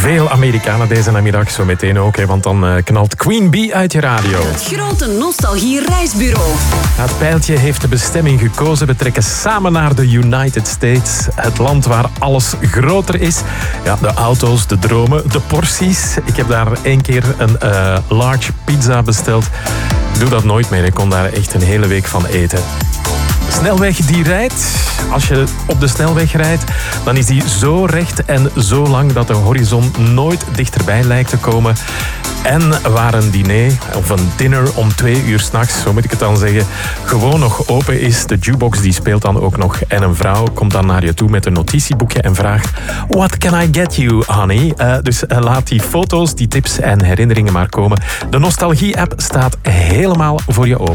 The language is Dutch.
Veel Amerikanen deze namiddag, zo meteen ook, hè, want dan knalt Queen Bee uit je radio. Het grote nostalgie-reisbureau. Het pijltje heeft de bestemming gekozen. We trekken samen naar de United States. Het land waar alles groter is. Ja, de auto's, de dromen, de porties. Ik heb daar 1 keer een large pizza besteld. Ik doe dat nooit meer. Ik kon daar echt een hele week van eten. Snelweg die rijdt. Als je op de snelweg rijdt, dan is die zo recht en zo lang dat de horizon nooit dichterbij lijkt te komen. En waar een diner of een dinner om 2 uur 's nachts, zo moet ik het dan zeggen, gewoon nog open is. De jukebox die speelt dan ook nog. En een vrouw komt dan naar je toe met een notitieboekje en vraagt: What can I get you, honey? Dus laat die foto's, die tips en herinneringen maar komen. De Nostalgie-app staat helemaal voor je open.